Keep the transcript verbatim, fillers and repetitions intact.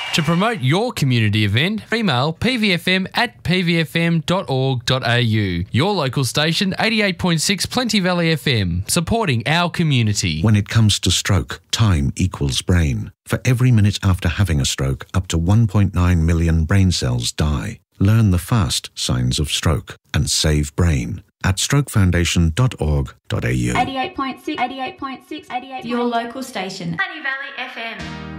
To promote your community event, email p v f m at p v f m dot org dot a u. Your local station, eighty-eight point six Plenty Valley F M, supporting our community. When it comes to stroke, time equals brain. For every minute after having a stroke, up to one point nine million brain cells die. Learn the fast signs of stroke and save brain at stroke foundation dot org dot a u. eighty-eight point six, eighty-eight point six, eighty-eight. Your local station, Plenty Valley F M.